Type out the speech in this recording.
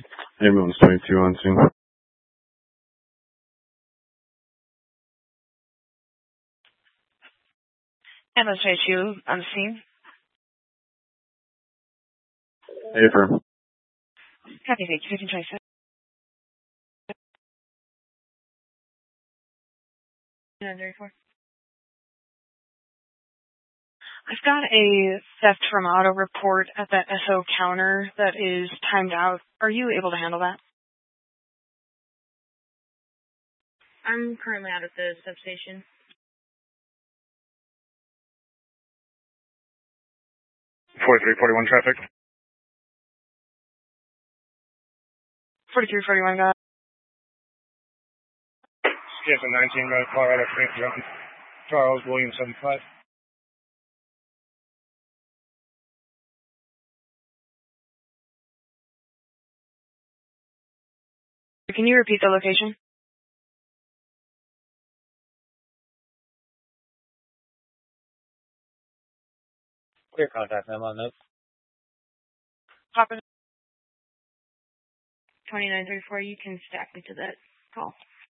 Ambulance 22 on scene. Ambulance 22 on the scene. Affirm. Copy, 1526. I've got a theft from auto report at that SO counter that is timed out. Are you able to handle that? I'm currently out at the substation. 4341 traffic. 4341, got it. Stanton 19, got Colorado, St. John. Charles, William 75. Can you repeat the location? Clear contact, ma'am, on notes. Pop in. 2934, you can stack me to that call.